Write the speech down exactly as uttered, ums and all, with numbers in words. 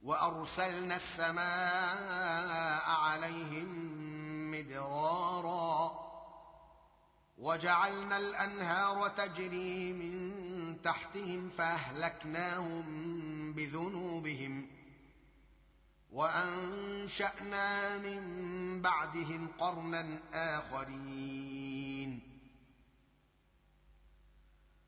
وأرسلنا السماء عليهم مدرارا وجعلنا الأنهار تجري من تحتهم فأهلكناهم بذنوبهم وأنشأنا من بعدهم قرنا آخرين